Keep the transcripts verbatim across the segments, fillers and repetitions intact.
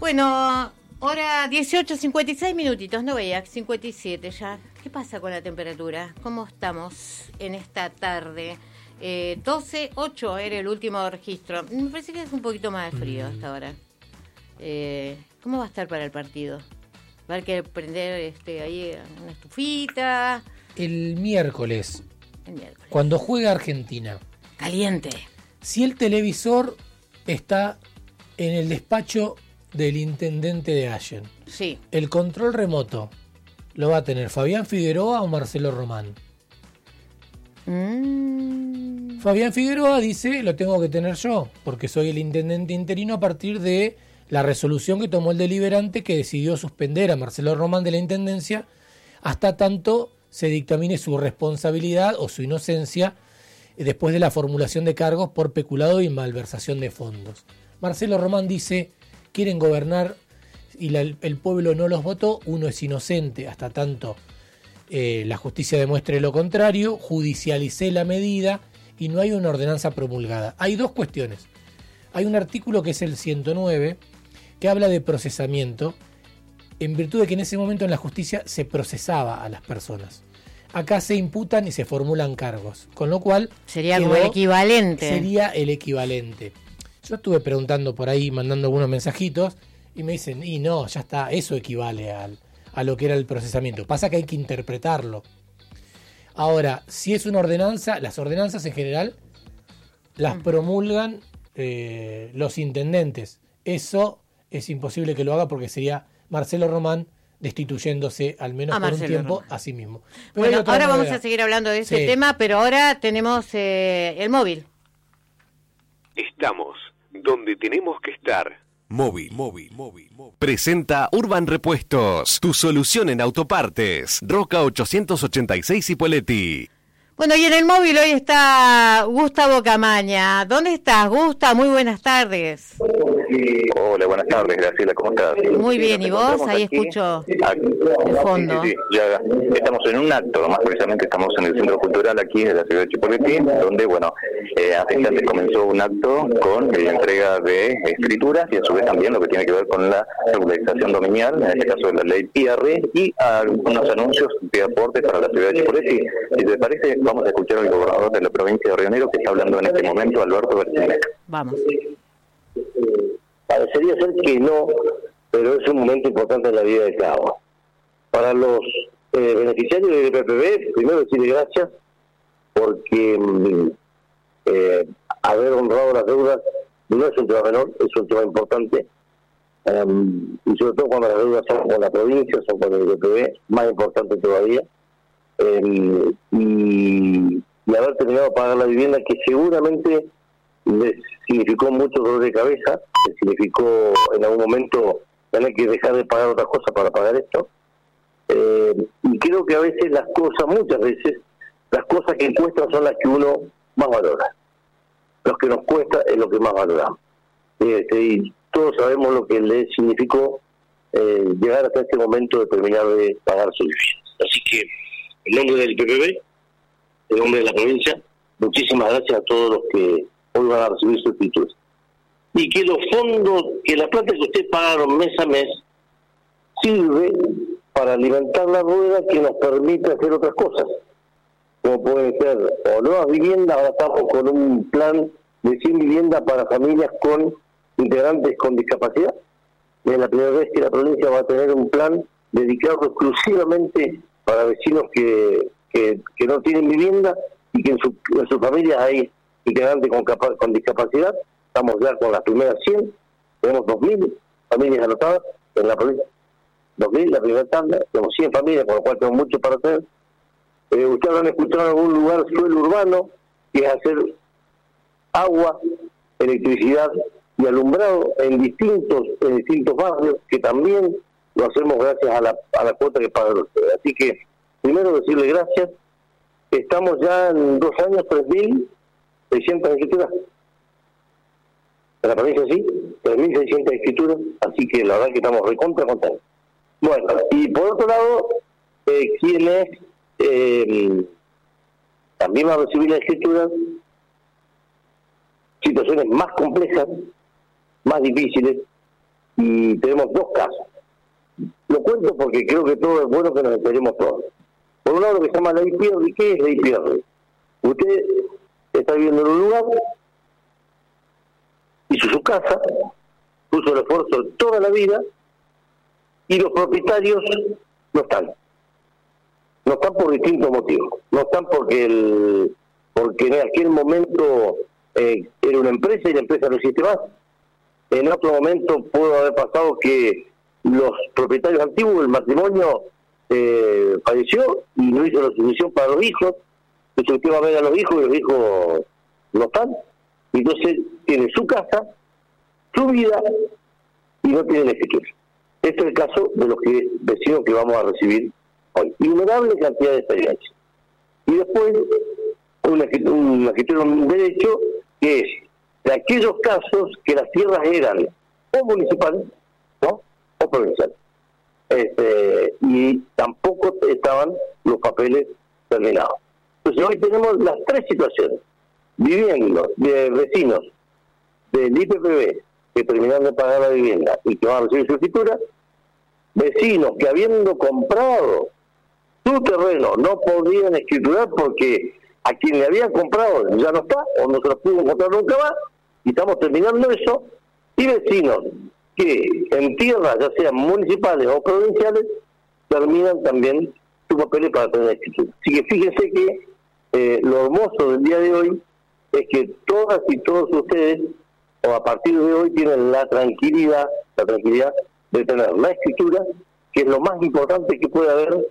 Bueno, hora dieciocho cincuenta y seis minutitos, no veía, cincuenta y siete ya. ¿Qué pasa con la temperatura? ¿Cómo estamos en esta tarde? Eh, doce ocho era el último registro. Me parece que es un poquito más de frío hasta ahora. Eh, ¿Cómo va a estar para el partido? ¿Va a haber que prender este, ahí una estufita? El miércoles, El miércoles. cuando juega Argentina. Caliente. Si el televisor está en el despacho del intendente de Allen, Sí. el control remoto lo va a tener Fabián Figueroa o Marcelo Román. Mm. Fabián Figueroa dice, lo tengo que tener yo, porque soy el intendente interino a partir de la resolución que tomó el deliberante que decidió suspender a Marcelo Román de la intendencia hasta tanto se dictamine su responsabilidad o su inocencia después de la formulación de cargos por peculado y malversación de fondos. Marcelo Román dice, quieren gobernar y la, el pueblo no los votó, uno es inocente hasta tanto eh, la justicia demuestre lo contrario, judicialicé la medida y no hay una ordenanza promulgada. Hay dos cuestiones. Hay un artículo que es el ciento nueve que habla de procesamiento en virtud de que en ese momento en la justicia se procesaba a las personas. Acá se imputan y se formulan cargos, con lo cual Sería como el equivalente. Sería el equivalente. Yo estuve preguntando por ahí, mandando algunos mensajitos, y me dicen, y no, ya está, eso equivale al, a lo que era el procesamiento. Pasa que hay que interpretarlo. Ahora, si es una ordenanza, las ordenanzas en general las promulgan eh, los intendentes. Eso es imposible que lo haga porque sería Marcelo Román destituyéndose al menos a por Marcelo un tiempo Román. a sí mismo. Pero bueno, ahora vamos a seguir hablando de ese sí. tema, pero ahora tenemos eh, el móvil. Estamos donde tenemos que estar. Móvil, móvil, móvil, móvil. Presenta Urban Repuestos, tu solución en autopartes. Roca ochocientos ochenta y seis Cipolletti. Bueno, y en el móvil hoy está Gustavo Camaña. ¿Dónde estás, Gusta? Muy buenas tardes. Hola, buenas tardes, Graciela, ¿cómo estás? Muy bien, ¿y vos? Ahí aquí, escucho aquí, el fondo. Sí, sí, sí, ya estamos en un acto, más precisamente estamos en el Centro Cultural aquí de la ciudad de Cipolletti, donde, bueno, eh, hace instantes comenzó un acto con la entrega de escrituras y a su vez también lo que tiene que ver con la regularización dominial, en este caso de la ley P R, y algunos anuncios de aporte para la ciudad de Cipolletti. Si te parece, vamos a escuchar al gobernador de la provincia de Río Negro que está hablando en este momento, Alberto Bertinelli. Vamos. Parecería ser que no, pero es un momento importante en la vida de cada uno. Para los eh, beneficiarios del P P B, primero decirle gracias, porque eh, haber honrado las deudas no es un tema menor, es un tema importante, um, y sobre todo cuando las deudas son con la provincia, son con el P P B, más importante todavía, um, y, y haber terminado de pagar la vivienda que seguramente les significó mucho dolor de cabeza, les significó en algún momento tener que dejar de pagar otras cosas para pagar esto, eh, y creo que a veces las cosas, muchas veces, las cosas que cuestan son las que uno más valora, lo que nos cuesta es lo que más valoramos, este, y todos sabemos lo que le significó eh, llegar hasta este momento de terminar de pagar sus viviendas. Así que, en nombre del P P B, en nombre de la provincia, muchísimas gracias a todos los que hoy van a recibir sus títulos. Y que los fondos, que la plata que ustedes pagaron mes a mes, sirve para alimentar la rueda que nos permite hacer otras cosas, como pueden ser o nuevas viviendas. Ahora estamos con un plan de cien viviendas para familias con integrantes con discapacidad. Es la primera vez que la provincia va a tener un plan dedicado exclusivamente para vecinos que, que, que no tienen vivienda y que en, su, en sus familias hay integrantes con, capa, con discapacidad. Estamos ya con las primeras cien, tenemos dos mil familias anotadas en la provincia, dos mil la primera tanda, tenemos cien familias, con lo cual tenemos mucho para hacer. Eh, ustedes han escuchado en algún lugar suelo urbano, que es hacer agua, electricidad y alumbrado en distintos en distintos barrios, que también lo hacemos gracias a la, a la cuota que pagan ustedes. Así que, primero decirle gracias. Estamos ya en dos años, tres mil seiscientas escrituras. En la provincia sí, tres mil seiscientas escrituras, así que la verdad que estamos recontra contentos. Bueno, y por otro lado, eh, quienes eh, también van a recibir la escritura, situaciones más complejas, más difíciles, y tenemos dos casos. Lo cuento porque creo que todo es bueno que nos enteremos todos. Por un lado, lo que se llama ley Pierri. ¿Qué es ley Pierri? Usted está viviendo en un lugar, hizo su casa, puso el esfuerzo de toda la vida, y los propietarios no están. No están por distintos motivos. No están porque el porque en aquel momento eh, era una empresa y la empresa no existe más. En otro momento pudo haber pasado que los propietarios antiguos, el matrimonio eh, falleció y no hizo la sucesión para los hijos. Entonces usted va a ver a los hijos y los hijos no están. Entonces tiene su casa, su vida y no tiene escritura. Este es el caso de los que, vecinos que vamos a recibir hoy. Innumerables cantidades de experiencias. Y después, una escritura, un derecho que es de aquellos casos que las tierras eran o municipales, ¿no?, o provinciales. Este, y tampoco estaban los papeles terminados. Entonces hoy tenemos las tres situaciones. Viviendo de vecinos del I P P B que terminaron de pagar la vivienda y que van a recibir su escritura, vecinos que habiendo comprado su terreno no podían escriturar porque a quien le habían comprado ya no está o no se los pudo encontrar nunca más, y estamos terminando eso, y vecinos que en tierras ya sean municipales o provinciales terminan también sus papeles para tener escritura. Así que fíjense que eh, lo hermoso del día de hoy es que todas y todos ustedes, o a partir de hoy, tienen la tranquilidad, la tranquilidad de tener la escritura, que es lo más importante que puede haber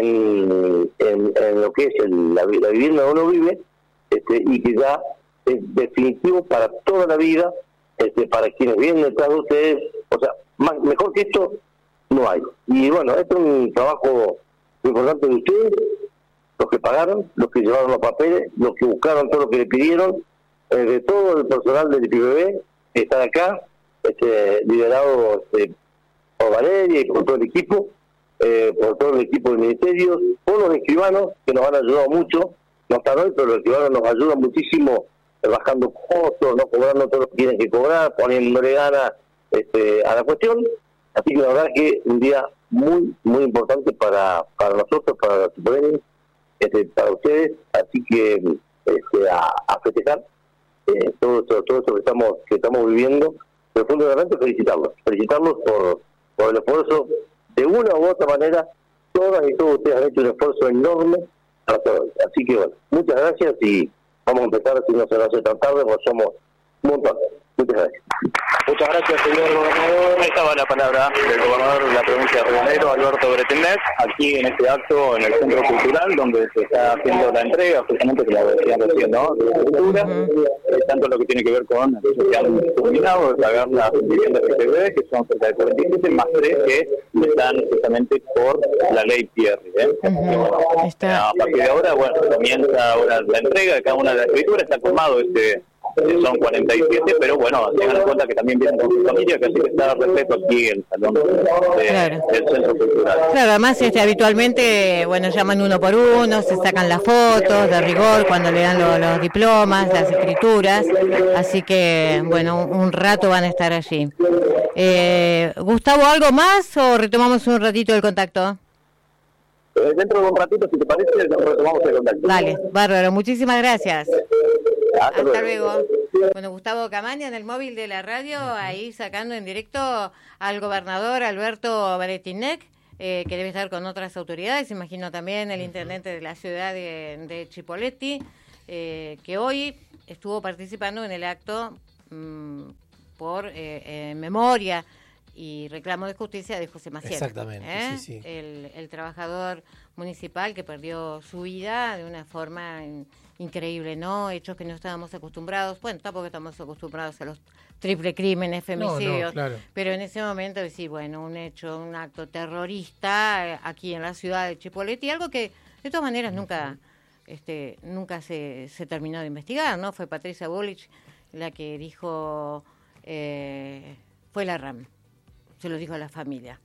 en, en, en lo que es el, la, la vivienda donde uno vive, este, y que ya es definitivo para toda la vida, este, para quienes vienen detrás de ustedes. O sea, más, mejor que esto no hay. Y bueno, esto es un trabajo importante de ustedes, los que pagaron, los que llevaron los papeles, los que buscaron todo lo que le pidieron, eh, de todo el personal del I P P B que está acá, este, liderado este, por Valeria y por todo el equipo, eh, por todo el equipo del ministerio, por los escribanos que nos han ayudado mucho. No están hoy, pero los escribanos nos ayudan muchísimo, eh, bajando costos, no cobrando todo lo que tienen que cobrar, poniéndole ganas este, a la cuestión. Así que la verdad que un día muy, muy importante para, para nosotros, para los cipoleños, este, para ustedes. Así que este, a, a festejar eh, todo, todo, todo eso que estamos, que estamos viviendo. Profundamente felicitarlos, felicitarlos por, por el esfuerzo. De una u otra manera, todas y todos ustedes han hecho un esfuerzo enorme para todo. Así que bueno, muchas gracias y vamos a empezar, si no se nos hace tan tarde, porque somos un montón. Muchas gracias. Muchas gracias, señor gobernador. Esta va la palabra del gobernador de la provincia de Río Negro, Alberto Bretenberg, aquí en este acto en el Centro Cultural, donde se está haciendo la entrega, justamente que la decían recién, ¿no?, de la cultura, uh-huh. eh, tanto lo que tiene que ver con aquellos que han terminado de pagar las viviendas de P P B, que son cerca de cuarenta y siete, más tres que están justamente por la ley Pierri. ¿eh? Uh-huh. Bueno, a partir de ahora, bueno, comienza ahora la entrega de cada una de las escrituras, está formado este... son cuarenta y siete, pero bueno, tengan en cuenta que también vienen con su familia, que así que está respeto aquí en el salón de, claro. del Centro Cultural. Claro, además este, habitualmente, bueno, llaman uno por uno, se sacan las fotos de rigor cuando le dan lo, los diplomas, las escrituras, así que, bueno, un, un rato van a estar allí. Eh, Gustavo, ¿algo más o retomamos un ratito el contacto? Eh, dentro de un ratito, si te parece, retomamos el contacto. Dale, bárbaro, muchísimas gracias. Hasta, Hasta luego. luego. Bueno, Gustavo Camaña en el móvil de la radio, ahí sacando en directo al gobernador Alberto Bretenberg, eh, que debe estar con otras autoridades, imagino también el intendente de la ciudad de, de Chipoleti, eh, que hoy estuvo participando en el acto mmm, por eh, eh, memoria y reclamo de justicia de José Maciel. Exactamente, ¿eh? sí, sí. El, el trabajador municipal que perdió su vida de una forma in, increíble, ¿no? Hechos que no estábamos acostumbrados. Bueno, tampoco estamos acostumbrados a los triple crímenes, femicidios. No, no, claro. Pero en ese momento, sí, bueno, un hecho, un acto terrorista aquí en la ciudad de Chipoleti, algo que de todas maneras nunca este nunca se, se terminó de investigar, ¿no? Fue Patricia Bullrich la que dijo, eh, fue la RAM. Se lo dijo a la familia.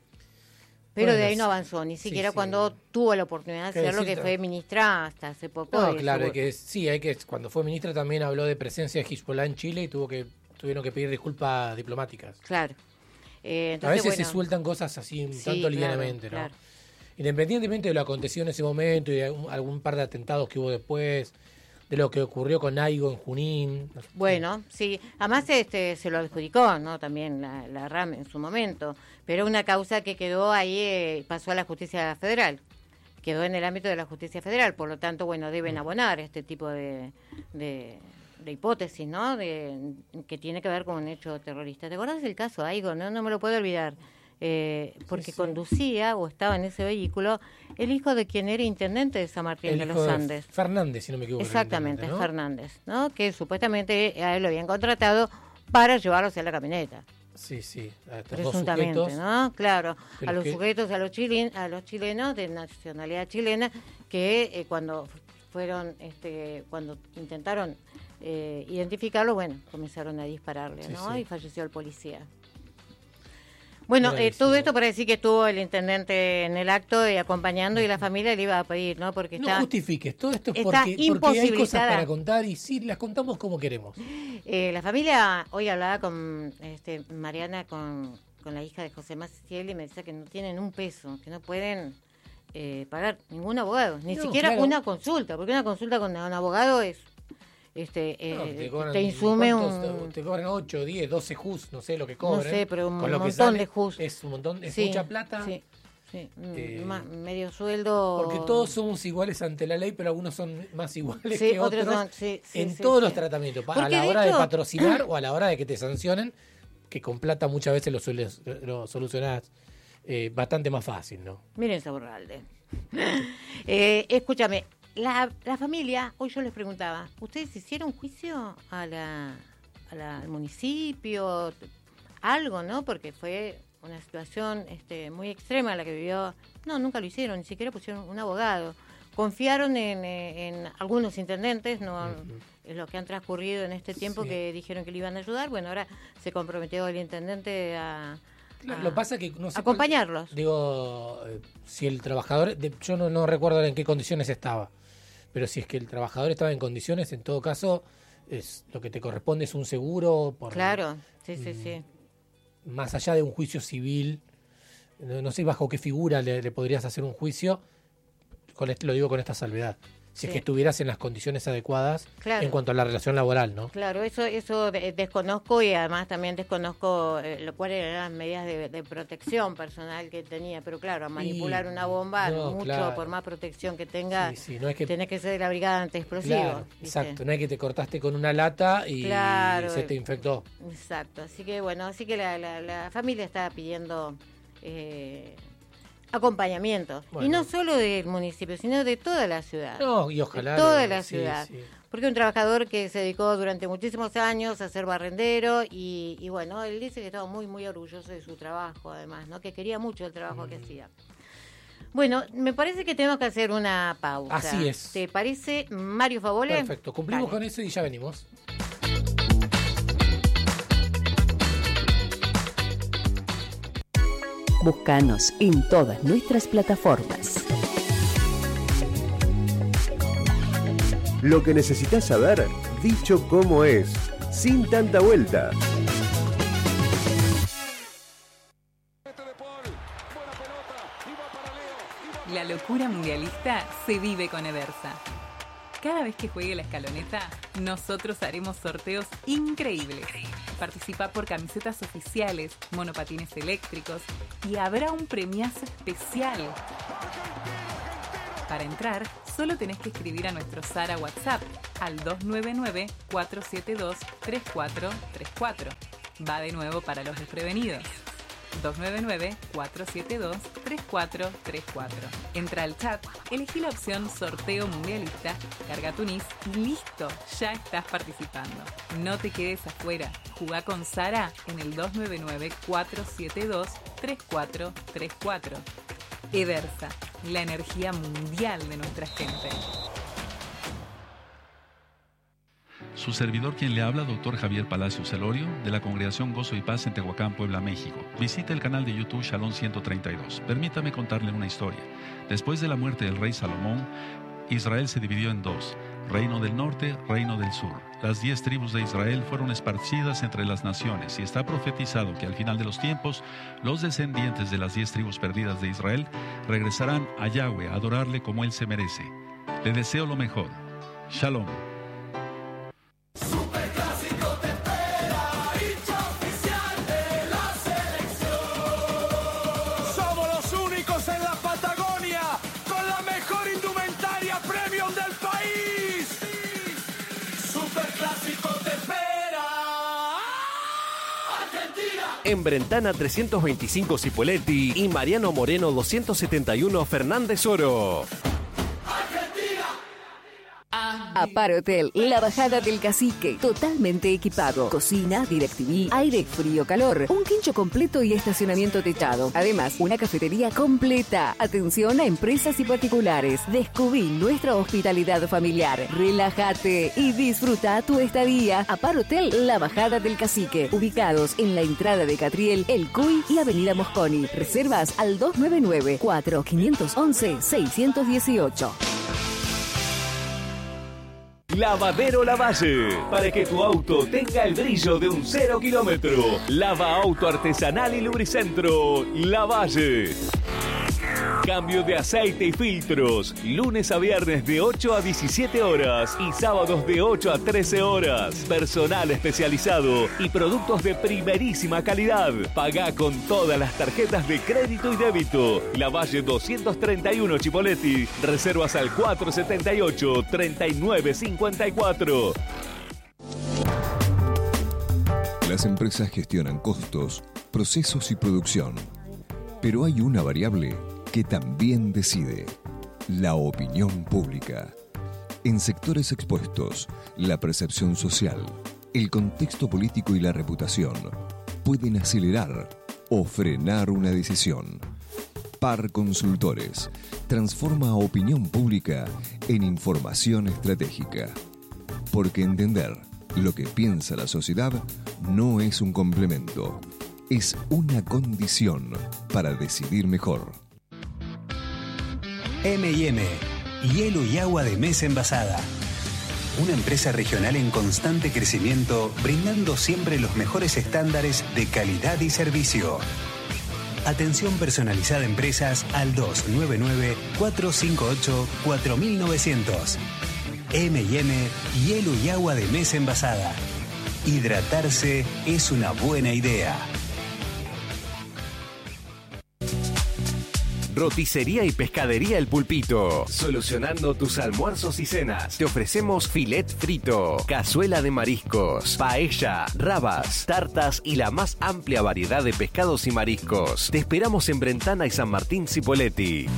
Pero bueno, de ahí no avanzó, ni siquiera sí, cuando sí. tuvo la oportunidad de hacerlo, que fue ministra hasta hace poco. No, claro, hay que, sí, hay que cuando fue ministra también habló de presencia de Hezbollah en Chile y tuvo que tuvieron que pedir disculpas diplomáticas. Claro. Eh, entonces, a veces bueno, se sueltan cosas así un sí, tanto livianamente, claro, ¿no? claro. Independientemente de lo acontecido en ese momento y de algún, algún par de atentados que hubo después, de lo que ocurrió con Aigo en Junín. Bueno, sí, además este se lo adjudicó, ¿no? También la, la RAM en su momento, pero una causa que quedó ahí, eh, pasó a la justicia federal, quedó en el ámbito de la justicia federal, por lo tanto, bueno, deben abonar este tipo de, de, de hipótesis, ¿no? De, que tiene que ver con un hecho terrorista. ¿Te acordás del caso Aigo? No, no me lo puedo olvidar. Eh, porque sí, sí. conducía o estaba en ese vehículo el hijo de quien era intendente de San Martín el de los Andes. Fernández, si no me equivoco. Exactamente, ¿no? Fernández, ¿no? Que supuestamente a él lo habían contratado para llevarlo hacia la camioneta. Sí, sí. A estos presuntamente, dos sujetos, ¿no? Claro, a los que... sujetos, a los, chilen, a los chilenos de nacionalidad chilena que eh, cuando fueron, este, cuando intentaron eh, identificarlo, bueno, comenzaron a dispararle, sí, ¿no? Sí. Y falleció el policía. Bueno, eh, todo esto para decir que estuvo el intendente en el acto y acompañando y la familia le iba a pedir, ¿no? Porque está, no justifiques, todo esto es porque, porque hay cosas para contar y sí, las contamos como queremos. Eh, la familia, hoy hablaba con este, Mariana, con, con la hija de José Maciel, y me decía que no tienen un peso, que no pueden eh, pagar ningún abogado, ni no, siquiera claro. una consulta, porque una consulta con un abogado es... Este, eh, no, te, cobran, te insume un... Te cobran ocho, diez, doce jus, no sé lo que cobran. No sé, pero un con lo montón que sale, de jus. Es un montón, es sí, mucha plata. Sí, sí. Eh, más, medio sueldo... Porque todos somos iguales ante la ley, pero algunos son más iguales sí, que otros, otros son, sí, sí, en sí, todos sí. los tratamientos. Porque a la de hora hecho... de patrocinar o a la hora de que te sancionen, que con plata muchas veces lo, sueles, lo solucionás eh, bastante más fácil, ¿no? Miren Saborralde. eh, escúchame, La, la familia, hoy yo les preguntaba, ¿ustedes hicieron juicio a la, a la, al municipio? Algo, ¿no? Porque fue una situación este, muy extrema la que vivió. No, nunca lo hicieron, ni siquiera pusieron un abogado. Confiaron en, en algunos intendentes, no uh-huh. es lo que han transcurrido en este tiempo, sí. que dijeron que le iban a ayudar. Bueno, ahora se comprometió el intendente a... Lo que pasa que no sé acompañarlos. Cuál, digo, eh, si el trabajador, de, yo no, no recuerdo en qué condiciones estaba. Pero si es que el trabajador estaba en condiciones, en todo caso, es lo que te corresponde es un seguro. Por, claro, sí, sí, mm, sí. Más allá de un juicio civil, no, no sé bajo qué figura le, le podrías hacer un juicio, con este, lo digo con esta salvedad. Si sí. es que estuvieras en las condiciones adecuadas claro. en cuanto a la relación laboral, ¿no? Claro, eso eso de, desconozco y además también desconozco eh, lo cuáles eran las medidas de, de protección personal que tenía, pero claro, a manipular y, una bomba, no, mucho, claro. por más protección que tenga, sí, sí, no es que, tenés que ser de la brigada antiexplosivos. Claro, exacto, no es que te cortaste con una lata y, claro, y se te infectó. Exacto, así que bueno, así que la, la, la familia está pidiendo... Eh, acompañamiento, bueno. y no solo del municipio, sino de toda la ciudad. No, y ojalá. De toda lo, la sí, ciudad. Sí. Porque un trabajador que se dedicó durante muchísimos años a ser barrendero y, y bueno, él dice que estaba muy, muy orgulloso de su trabajo, además, ¿no? Que quería mucho el trabajo mm. que hacía. Bueno, me parece que tenemos que hacer una pausa. Así es. ¿Te parece, Mario Favole? Perfecto, cumplimos Dale. con eso y ya venimos. Búscanos en todas nuestras plataformas. Lo que necesitas saber, dicho como es, sin tanta vuelta. La locura mundialista se vive con Eversa. Cada vez que juegue la escaloneta, nosotros haremos sorteos increíbles. Participa por camisetas oficiales, monopatines eléctricos y habrá un premiazo especial. Para entrar, solo tenés que escribir a nuestro Sara WhatsApp al dos nueve nueve, cuatro siete dos, tres cuatro tres cuatro. Va de nuevo para los desprevenidos. dos nueve nueve, cuatro siete dos, tres cuatro tres cuatro. Entra al chat, elegí la opción Sorteo Mundialista, carga tu N I S y listo, ya estás participando. No te quedes afuera, jugá con Sara en el dos nueve nueve, cuatro siete dos, tres cuatro tres cuatro. Eversa, la energía mundial de nuestra gente. Su servidor quien le habla, doctor Javier Palacios Celorio, de la Congregación Gozo y Paz en Tehuacán, Puebla, México. Visite el canal de YouTube Shalom ciento treinta y dos. Permítame contarle una historia. Después de la muerte del rey Salomón, Israel se dividió en dos. reino del norte, reino del sur. Las diez tribus de Israel fueron esparcidas entre las naciones y está profetizado que al final de los tiempos, los descendientes de las diez tribus perdidas de Israel regresarán a Yahweh a adorarle como Él se merece. Le deseo lo mejor. Shalom. En Brentana trescientos veinticinco Cipolletti y Mariano Moreno doscientos setenta y uno Fernández Oro. Aparo Hotel, la bajada del Cacique, totalmente equipado. Cocina, DirecTV, aire, frío, calor, un quincho completo y estacionamiento techado. Además, una cafetería completa. Atención a empresas y particulares. Descubrí nuestra hospitalidad familiar. Relájate y disfruta tu estadía. Aparo Hotel, la bajada del Cacique, ubicados en la entrada de Catriel, El Cuy y Avenida Mosconi. Reservas al dos nueve nueve, cuatro cinco once, seis uno ocho. Lavadero Lavalle, para que tu auto tenga el brillo de un cero kilómetro. Lava auto artesanal y lubricentro Lavalle. Cambio de aceite y filtros, lunes a viernes de ocho a diecisiete horas y sábados de ocho a trece horas. Personal especializado y productos de primerísima calidad. Pagá con todas las tarjetas de crédito y débito. Lavalle doscientos treinta y uno Cipolletti. Reservas al cuatro setenta y ocho, treinta y nueve cincuenta y cuatro. Las empresas gestionan costos, procesos y producción. Pero hay una variable que también decide: la opinión pública. En sectores expuestos, la percepción social, el contexto político y la reputación pueden acelerar o frenar una decisión. Par Consultores transforma opinión pública en información estratégica. Porque entender lo que piensa la sociedad no es un complemento, es una condición para decidir mejor. eme y eme, hielo y agua de mesa envasada. Una empresa regional en constante crecimiento, brindando siempre los mejores estándares de calidad y servicio. Atención personalizada a empresas al dos nueve nueve, cuatro cinco ocho, cuatro nueve cero cero. eme y eme, hielo y agua de mesa envasada. Hidratarse es una buena idea. Roticería y pescadería El Pulpito. Solucionando tus almuerzos y cenas. Te ofrecemos filet frito, cazuela de mariscos, paella, rabas, tartas y la más amplia variedad de pescados y mariscos. Te esperamos en Brentana y San Martín Cipolletti.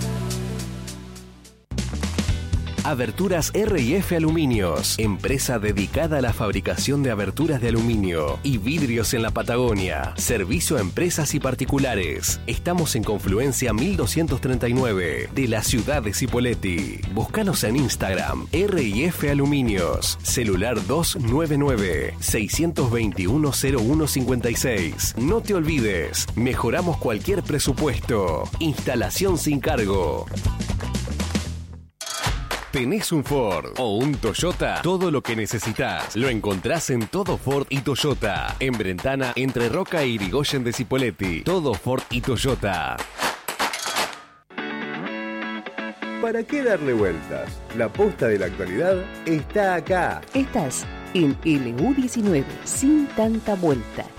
Aberturas R y F Aluminios, empresa dedicada a la fabricación de aberturas de aluminio y vidrios en la Patagonia. Servicio a empresas y particulares. Estamos en Confluencia mil doscientos treinta y nueve de la ciudad de Cipolletti. Búscanos en Instagram, R y F Aluminios. Celular dos nueve nueve, seis dos uno, cero uno cinco seis. No te olvides, mejoramos cualquier presupuesto. Instalación sin cargo. ¿Tenés un Ford o un Toyota? Todo lo que necesitas lo encontrás en Todo Ford y Toyota. En Brentana, entre Roca y Irigoyen de Cipolletti. Todo Ford y Toyota. ¿Para qué darle vueltas? La posta de la actualidad está acá. Estás en L U diecinueve, sin tanta vuelta.